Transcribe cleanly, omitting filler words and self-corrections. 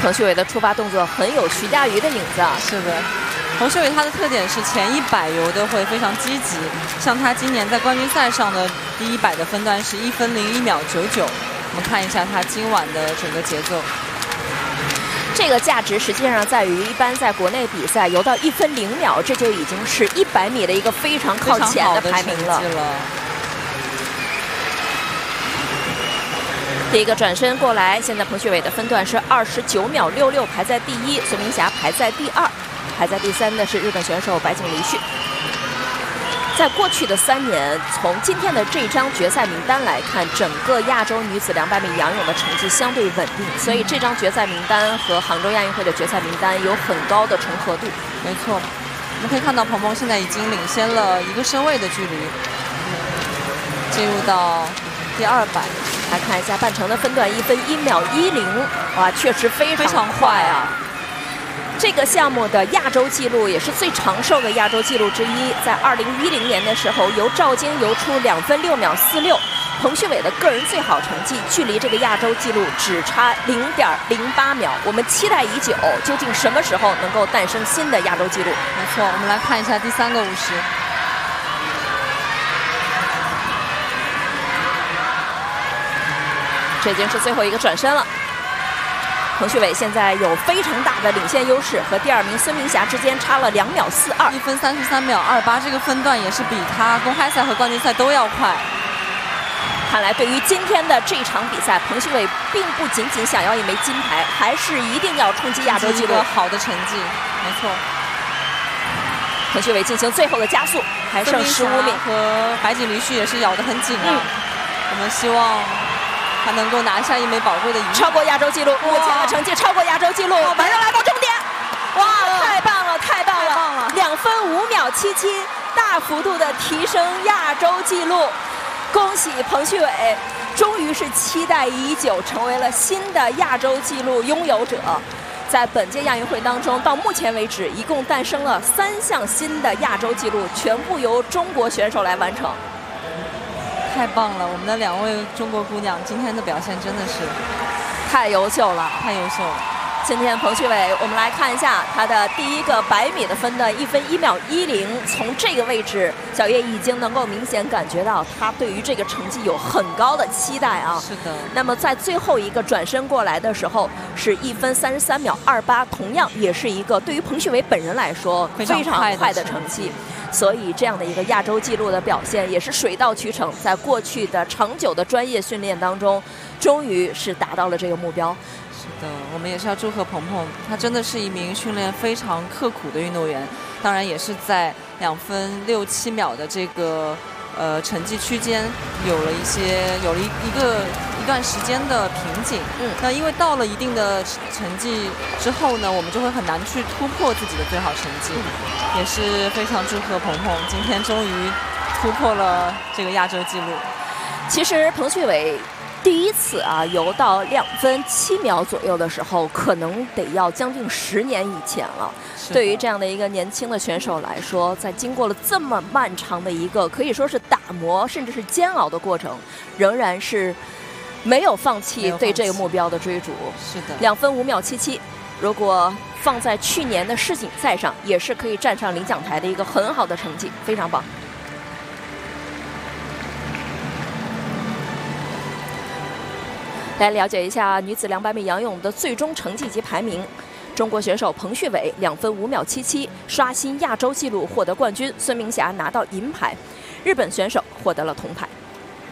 彭旭伟的出发动作很有徐嘉余的影子啊。 是的。 彭旭伟他的特点是前100游的会非常积极，像他今年在冠军赛上的第100的分段是1分01秒99。我们看一下他今晚的整个节奏。 这个价值实际上在于，一般在国内比赛游到1分0秒，这就已经是100米的一个非常靠前的排名了。第一个转身过来，现在彭旭伟的分段是29秒66，排在第1，孙明霞排在第2。 排在第3的是日本选手白井梨绪。在过去的3年，从今天的这张决赛名单来看，整个亚洲女子200米仰泳的成绩相对稳定，所以这张决赛名单和杭州亚运会的决赛名单有很高的重合度。 没错，我们可以看到鹏鹏现在已经领先了1个身位的距离，进入到第200。 来看一下半程的分段1分1秒10，哇，确实非常快啊！ 这个项目的亚洲纪录也是最长寿的亚洲纪录之一，在2010年的时候，由赵晶游出2分6秒46，彭旭伟的个人最好成绩距离这个亚洲纪录只差0.08秒。我们期待已久，究竟什么时候能够诞生新的亚洲纪录？ 没错，我们来看一下第3个50。 这已经是最后一个转身了。 彭旭伟现在有非常大的领先优势，和第2名孙明霞之间差了2秒42，1 分33秒28，这个分段也是比他公开赛和冠军赛都要快。 看来对于今天的这场比赛，彭旭伟并不仅仅想要一枚金牌，还是一定要冲击亚洲纪录。 好的成绩，没错。 彭旭伟进行最后的加速，还剩15米， 和白井梨绪也是咬得很紧啊。我们希望 他能够拿下一枚宝贵的银牌， 超过亚洲纪录，目前的成绩超过亚洲纪录，马上来到终点，哇，太棒了，太棒了，2分5秒77，大幅度的提升亚洲纪录，恭喜彭旭伟，终于是期待已久，成为了新的亚洲纪录拥有者。在本届亚运会当中，到目前为止，一共诞生了3项新的亚洲纪录，全部由中国选手来完成。 太棒了！我们的2位中国姑娘今天的表现真的是太优秀了， 太优秀了。 今天彭旭伟，我们来看一下他的第一个100米的分段1分1秒10。从这个位置，小叶已经能够明显感觉到他对于这个成绩有很高的期待啊。 是的。那么在最后一个转身过来的时候，是1分33秒28，同样也是一个对于彭旭伟本人来说非常快的成绩。 所以，这样的一个亚洲纪录的表现也是水到渠成，在过去的长久的专业训练当中，终于是达到了这个目标。 是的，我们也是要祝贺鹏鹏，他真的是一名训练非常刻苦的运动员，当然也是在2分67秒的这个成绩区间有了一段时间的瓶颈。那因为到了一定的成绩之后呢，我们就会很难去突破自己的最好成绩。也是非常祝贺鹏鹏，今天终于突破了这个亚洲纪录。 其实彭旭伟第一次游到2分7秒左右的时候，可能得要将近10年以前了。对于这样的一个年轻的选手来说，在经过了这么漫长的一个可以说是打磨甚至是煎熬的过程，仍然是没有放弃对这个目标的追逐。 是的，2 分5秒77，如果放在去年的世锦赛上，也是可以站上领奖台的一个很好的成绩，非常棒。来了解一下女子200米仰泳的最终成绩及排名。中国选手彭旭伟2分5秒77，刷新亚洲纪录，获得冠军；孙明霞拿到银牌，日本选手获得了铜牌。